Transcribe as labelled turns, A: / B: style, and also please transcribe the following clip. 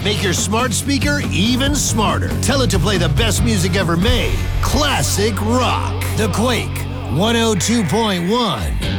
A: Make your smart speaker even smarter. Tell it to play the best music ever made. Classic rock. The Quake 102.1.